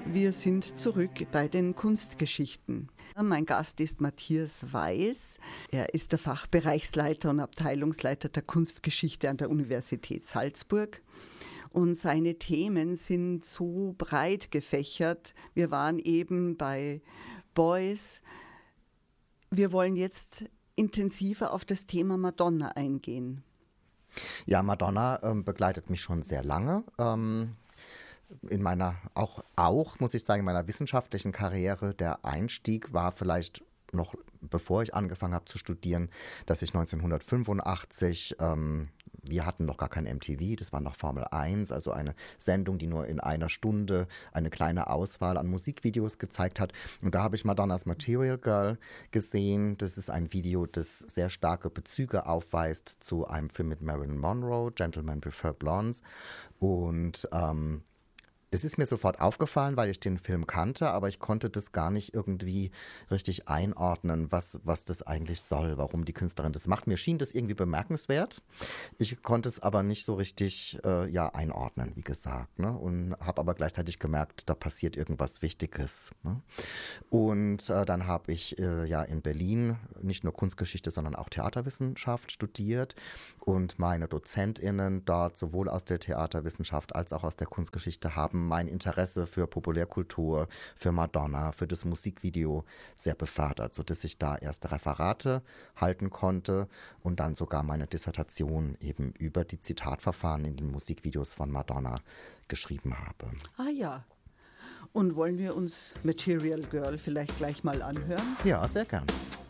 Wir sind zurück bei den Kunstgeschichten. Mein Gast ist Matthias Weiß. Er ist der Fachbereichsleiter und Abteilungsleiter der Kunstgeschichte an der Universität Salzburg. Und seine Themen sind so breit gefächert. Wir waren eben bei Beuys. Wir wollen jetzt intensiver auf das Thema Madonna eingehen. Ja, Madonna begleitet mich schon sehr lange. In meiner, auch muss ich sagen, in meiner wissenschaftlichen Karriere, der Einstieg war vielleicht noch, bevor ich angefangen habe zu studieren, dass ich 1985, wir hatten noch gar kein MTV, das war noch Formel 1, also eine Sendung, die nur in einer Stunde eine kleine Auswahl an Musikvideos gezeigt hat. Und da habe ich Madonnas Material Girl gesehen. Das ist ein Video, das sehr starke Bezüge aufweist zu einem Film mit Marilyn Monroe, Gentlemen Prefer Blondes. Und es ist mir sofort aufgefallen, weil ich den Film kannte, aber ich konnte das gar nicht irgendwie richtig einordnen, was das eigentlich soll, warum die Künstlerin das macht. Mir schien das irgendwie bemerkenswert. Ich konnte es aber nicht so richtig einordnen, wie gesagt, ne? Und habe aber gleichzeitig gemerkt, da passiert irgendwas Wichtiges, ne? Und dann habe ich in Berlin nicht nur Kunstgeschichte, sondern auch Theaterwissenschaft studiert und meine DozentInnen dort sowohl aus der Theaterwissenschaft als auch aus der Kunstgeschichte haben mein Interesse für Populärkultur, für Madonna, für das Musikvideo sehr befördert, sodass ich da erste Referate halten konnte und dann sogar meine Dissertation eben über die Zitatverfahren in den Musikvideos von Madonna geschrieben habe. Ah ja. Und wollen wir uns Material Girl vielleicht gleich mal anhören? Ja, sehr gern.